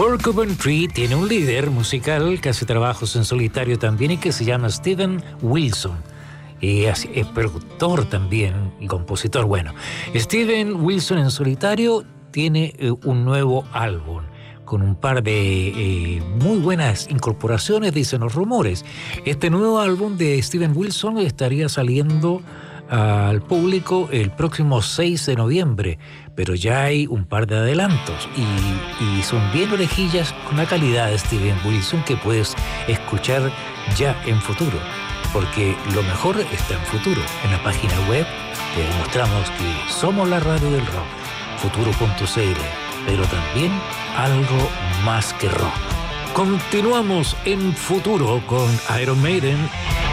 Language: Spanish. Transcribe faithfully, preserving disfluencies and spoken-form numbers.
Porcupine Tree tiene un líder musical que hace trabajos en solitario también y que se llama Steven Wilson. Y es, es productor también y compositor. Bueno, Steven Wilson en solitario tiene eh, un nuevo álbum con un par de eh, muy buenas incorporaciones, dicen los rumores. Este nuevo álbum de Steven Wilson estaría saliendo al público el próximo seis de noviembre, pero ya hay un par de adelantos y, y son bien orejillas con la calidad de Steven Wilson que puedes escuchar ya en futuro, porque lo mejor está en futuro. En la página web te demostramos que somos la radio del rock, futuro punto c l, pero también algo más que rock. Continuamos en Futuro con Iron Maiden.